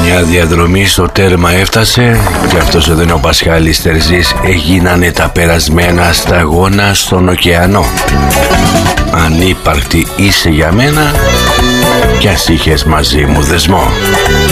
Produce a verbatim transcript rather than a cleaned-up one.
Μια διαδρομή στο τέρμα έφτασε και αυτός εδώ είναι ο Πασχάλης Τερζής. Έγινανε τα περασμένα σταγόνα στον ωκεανό. Ανύπαρκτη είσαι για μένα κι ας είχες μαζί μου δεσμό.